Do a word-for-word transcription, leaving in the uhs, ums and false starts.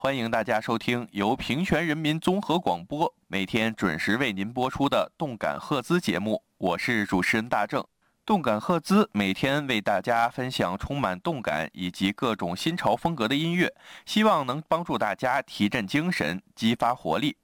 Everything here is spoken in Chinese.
欢迎大家收听由平泉人民综合广播每天准时为您播出的动感赫兹节目，我是主持人大正。动感赫兹每天为大家分享充满动感以及各种新潮风格的音乐，希望能帮助大家提振精神、激发活力。